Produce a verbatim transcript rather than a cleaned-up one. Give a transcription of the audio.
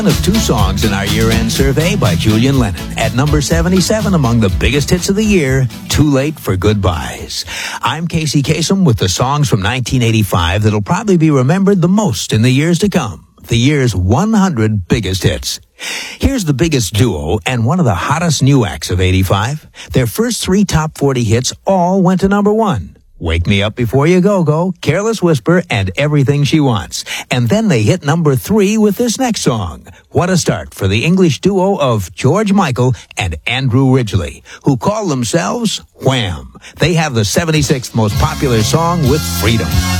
Of two songs in our year-end survey by Julian Lennon. At number seventy-seven among the biggest hits of the year, Too Late for Goodbyes. I'm Casey Kasem with the songs from nineteen eighty-five that'll probably be remembered the most in the years to come. The year's one hundred biggest hits. Here's the biggest duo and one of the hottest new acts of eighty-five. Their first three top forty hits all went to number one. Wake Me Up Before You Go Go, Careless Whisper, and Everything She Wants. And then they hit number three with this next song. What a start for the English duo of George Michael and Andrew Ridgeley, who call themselves Wham! They have the seventy-sixth most popular song with Freedom.